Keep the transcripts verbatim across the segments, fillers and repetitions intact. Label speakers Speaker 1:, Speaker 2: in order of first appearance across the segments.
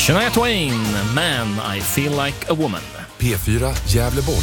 Speaker 1: Shania Twain, Man, I Feel Like a Woman.
Speaker 2: P fyra Gävleborg.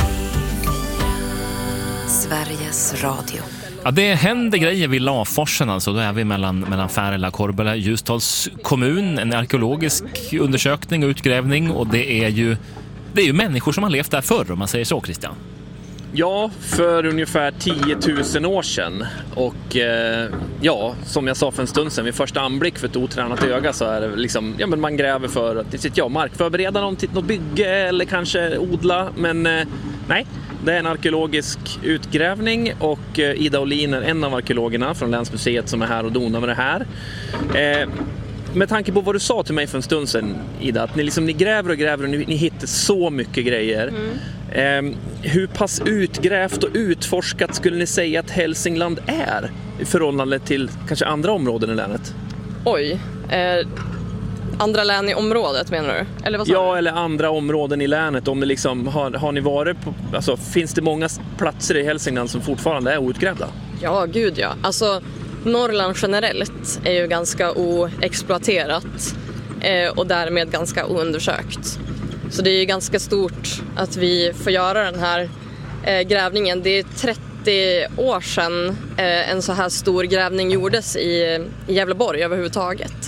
Speaker 3: Sveriges Radio.
Speaker 1: Ja, det händer grejer vid Laforsen, alltså. Då är vi mellan, mellan Färila, Korbela, Ljusdals kommun. En arkeologisk undersökning och utgrävning. Och det är ju, det är ju människor som har levt där förr, om man säger så, Christian.
Speaker 4: Ja, för ungefär tio tusen år sedan. Och eh, ja, som jag sa för en stund sedan, vid första anblick för ett otränat öga så är det liksom, ja men man gräver för att ja, markförbereda någon till något bygge eller kanske odla. Men eh, nej, det är en arkeologisk utgrävning och eh, Ida Olin är en av arkeologerna från Länsmuseet som är här och donar med det här. Eh, med tanke på vad du sa till mig för en stund sedan, Ida, att ni, liksom, ni gräver och gräver och ni, ni hittar så mycket grejer. Mm. Eh, hur pass utgrävt och utforskat skulle ni säga att Hälsingland är i förhållande till kanske andra områden i länet?
Speaker 5: Oj, eh, andra län i området menar du? Eller vad sa
Speaker 4: ja,
Speaker 5: du?
Speaker 4: Eller andra områden i länet. Om det liksom, har, har ni varit på, alltså, finns det många platser i Hälsingland som fortfarande är outgrävda?
Speaker 5: Ja, gud ja. Alltså, Norrland generellt är ju ganska oexploaterat eh, och därmed ganska oundersökt. Så det är ju ganska stort att vi får göra den här eh, grävningen. Det är trettio år sedan eh, en så här stor grävning gjordes i, i Gävleborg överhuvudtaget.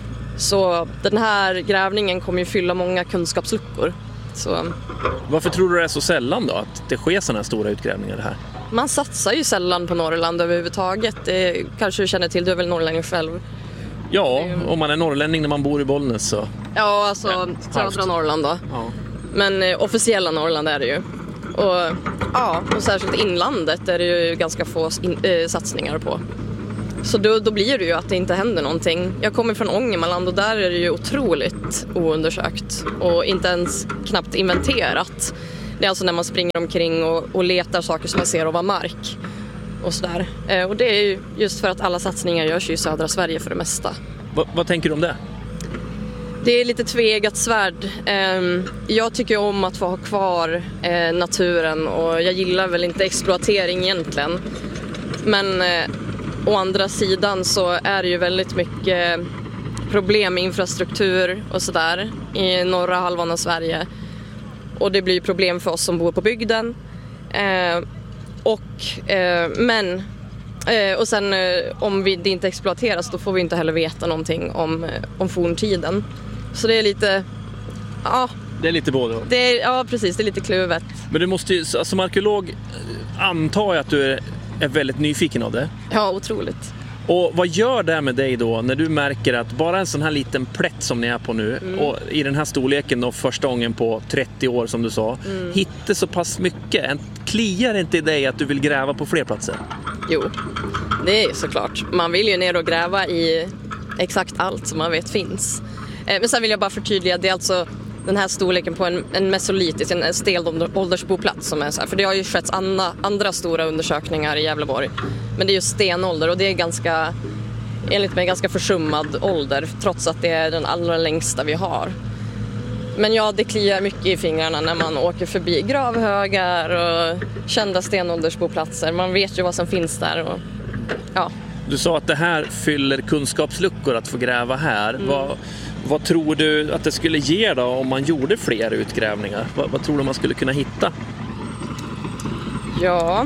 Speaker 5: Så den här grävningen kommer ju fylla många kunskapsluckor. Så.
Speaker 4: Varför tror du det är så sällan då att det sker sådana här stora utgrävningar här?
Speaker 5: Man satsar ju sällan på Norrland överhuvudtaget. Det kanske du känner till, du är väl norrlänning själv?
Speaker 4: Ja, om man är norrlänning när man bor i Bollnäs så...
Speaker 5: Ja, alltså södra Norrland då. Ja. Men eh, officiella Norrland är det ju. Och, ja, och särskilt inlandet är det ju ganska få in, eh, satsningar på. Så då, då blir det ju att det inte händer någonting. Jag kommer från Ångermanland och där är det ju otroligt oundersökt och inte ens knappt inventerat. Det är alltså när man springer omkring och, och letar saker som man ser ovan mark och sådär. Eh, och det är ju just för att alla satsningar görs i södra Sverige för det mesta.
Speaker 4: Va, vad tänker du om det?
Speaker 5: Det är lite tveeggat svärd. Eh, jag tycker om att få ha kvar eh, naturen och jag gillar väl inte exploatering egentligen. Men eh, å andra sidan så är det ju väldigt mycket problem med infrastruktur och sådär i norra halvan av Sverige. Och det blir problem för oss som bor på bygden. Eh, och, eh, men, eh, och sen eh, om vi, det inte exploateras då får vi inte heller veta någonting om, eh, om forntiden. Så det är lite, ja.
Speaker 4: Det är lite både.
Speaker 5: Det är, ja, precis. Det är lite kluvet.
Speaker 4: Men du måste ju, som arkeolog antar jag att du är, är väldigt nyfiken av det.
Speaker 5: Ja, otroligt.
Speaker 4: Och vad gör det med dig då när du märker att bara en sån här liten plätt som ni är på nu mm. och i den här storleken då första gången på trettio år som du sa mm. hittar så pass mycket? Kliar inte i dig att du vill gräva på fler platser?
Speaker 5: Jo, det är såklart. Man vill ju ner och gräva i exakt allt som man vet finns. Men sen vill jag bara förtydliga, det är alltså den här storleken på en, en mesolitisk, en stenåldersboplats som är så här. För det har ju skett andra, andra stora undersökningar i Gävleborg. Men det är ju stenålder och det är ganska, enligt mig, ganska försummad ålder trots att det är den allra längsta vi har. Men ja, det kliar mycket i fingrarna när man åker förbi gravhögar och kända stenåldersboplatser. Man vet ju vad som finns där och ja.
Speaker 4: Du sa att det här fyller kunskapsluckor att få gräva här. Mm. Vad, vad tror du att det skulle ge då om man gjorde fler utgrävningar? Vad, vad tror du man skulle kunna hitta?
Speaker 5: Ja,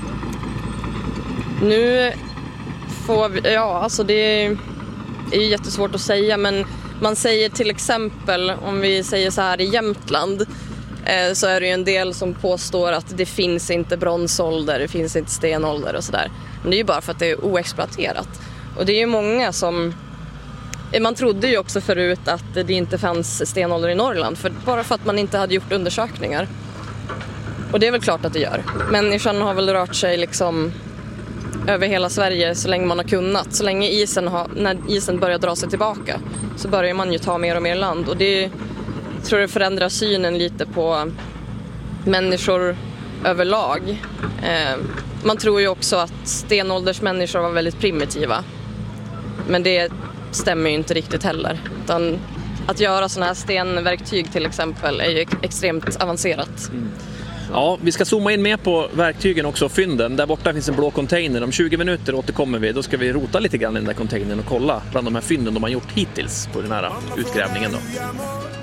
Speaker 5: nu får vi, ja alltså det är, är ju jättesvårt att säga, men man säger till exempel, om vi säger så här i Jämtland eh, så är det ju en del som påstår att det finns inte bronsålder, det finns inte stenålder och sådär. Men det är ju bara för att det är oexploaterat. Och det är ju många som, man trodde ju också förut att det inte fanns stenålder i Norrland, för, bara för att man inte hade gjort undersökningar. Och det är väl klart att det gör. Människan har väl rört sig liksom över hela Sverige så länge man har kunnat. Så länge isen har, när isen börjar dra sig tillbaka så börjar man ju ta mer och mer land. Och det tror jag förändrar synen lite på människor överlag. Eh, man tror ju också att stenåldersmänniskor var väldigt primitiva. Men det stämmer ju inte riktigt heller. Utan att göra sådana här stenverktyg till exempel är ju extremt avancerat. Mm.
Speaker 4: Ja, vi ska zooma in mer på verktygen också och fynden. Där borta finns en blå container. Om tjugo minuter återkommer vi. Då ska vi rota lite grann i den där containern och kolla bland de här fynden de har gjort hittills på den här utgrävningen då.